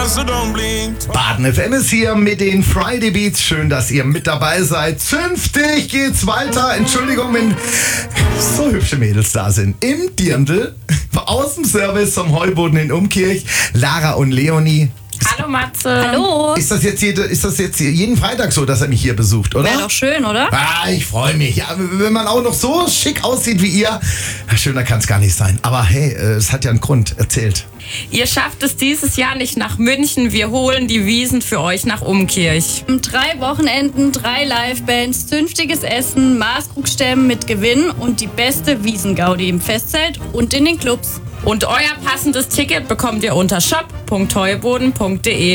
so don't blink. Baden FM ist hier mit den Friday Beats. Schön, dass ihr mit dabei seid. Zünftig geht's weiter. Entschuldigung, wenn so hübsche Mädels da sind. Im Dirndl, aus dem Service zum Heuboden in Umkirch, Lara und Leonie. Hallo Matze. Hallo. Ist das jetzt jeden Freitag so, dass er mich hier besucht, oder? Wäre doch schön, oder? Ich freue mich. Ja, wenn man auch noch so schick aussieht wie ihr, schöner kann es gar nicht sein. Aber hey, es hat ja einen Grund. Erzählt. Ihr schafft es dieses Jahr nicht nach München. Wir holen die Wiesn für euch nach Umkirch. 3 Wochenenden, 3 Livebands, zünftiges Essen, Maßkrugstämmen mit Gewinn und die beste Wiesengaudi im Festzelt und in den Clubs. Und euer passendes Ticket bekommt ihr unter shop.heuboden.de.